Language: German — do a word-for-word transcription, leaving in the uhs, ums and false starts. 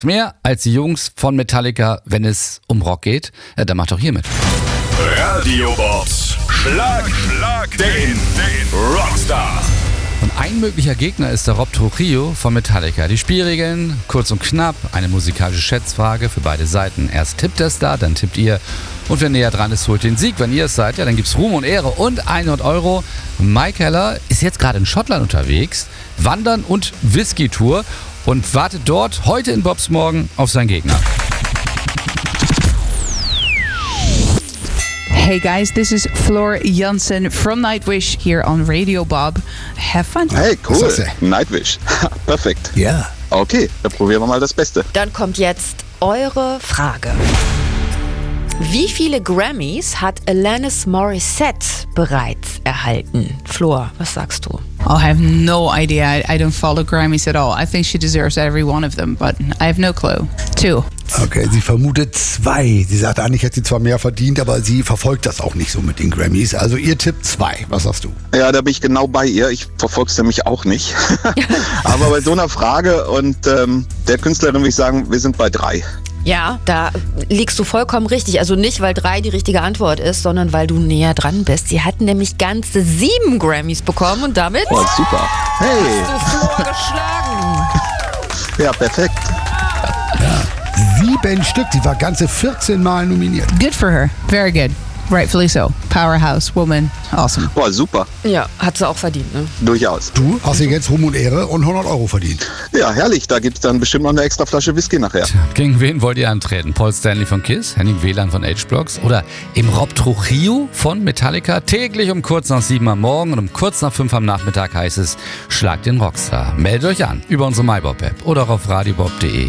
Mehr als die Jungs von Metallica, wenn es um Rock geht? Ja, dann macht doch hier mit. Radio Bobs Schlag, Schlag den, den Rockstar. Und ein möglicher Gegner ist der Rob Trujillo von Metallica. Die Spielregeln, kurz und knapp, eine musikalische Schätzfrage für beide Seiten. Erst tippt der Star, dann tippt ihr. Und wer näher dran ist, holt den Sieg. Wenn ihr es seid, ja, dann gibt's Ruhm und Ehre und hundert Euro. Mike Heller ist jetzt gerade in Schottland unterwegs, Wandern und Whisky-Tour und wartet dort heute in Bobs Morgen auf seinen Gegner. Hey guys, this is Floor Jansen from Nightwish here on Radio Bob. Have fun. Hey, cool. Nightwish. Perfekt. Ja. Yeah. Okay, dann probieren wir mal das Beste. Dann kommt jetzt eure Frage. Wie viele Grammys hat Alanis Morissette bereits erhalten? Flor, was sagst du? I have no idea. I, I don't follow Grammys at all. I think she deserves every one of them, but I have no clue. Two. Okay, sie vermutet zwei. Sie sagt, eigentlich hätte sie zwar mehr verdient, aber sie verfolgt das auch nicht so mit den Grammys. Also ihr Tipp zwei. Was sagst du? Ja, da bin ich genau bei ihr. Ich verfolge es nämlich auch nicht. Aber bei so einer Frage und ähm, der Künstlerin würde ich sagen, wir sind bei drei. Ja, da liegst du vollkommen richtig. Also nicht, weil drei die richtige Antwort ist, sondern weil du näher dran bist. Sie hatten nämlich ganze sieben Grammys bekommen und damit oh, super. Hey. hast du Flor geschlagen. Ja, perfekt. Ja. Sieben Stück. Sie war ganze vierzehn Mal nominiert. Good for her. Very good. Rightfully so. Powerhouse, woman. Awesome. Boah, super. Ja, hat sie auch verdient, ne? Durchaus. Du hast dir jetzt Ruhm und Ehre und hundert Euro verdient. Ja, herrlich. Da gibt es dann bestimmt noch eine extra Flasche Whisky nachher. Gegen wen wollt ihr antreten? Paul Stanley von Kiss, Henning Wieland von H-Blocks oder im Rob Trujillo von Metallica? Täglich um kurz nach sieben am Morgen und um kurz nach fünf am Nachmittag heißt es Schlag den Rockstar. Meldet euch an über unsere MyBob-App oder auf radiobob punkt de.